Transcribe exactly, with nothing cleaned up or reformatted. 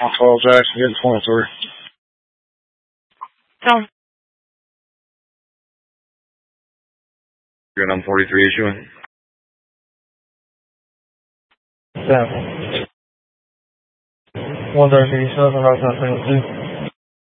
twelve Jackson, getting twenty-three. Sounds Good, I'm forty-three issuing. Seven. one thirty-seven, right, two.